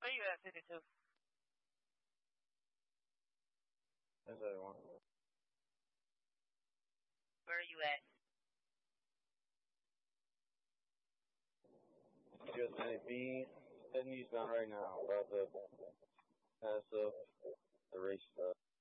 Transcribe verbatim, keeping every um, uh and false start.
Where you at, fifty-two? That's everyone. Where are you at? Just maybe heading eastbound right now. About to pass up the race stuff.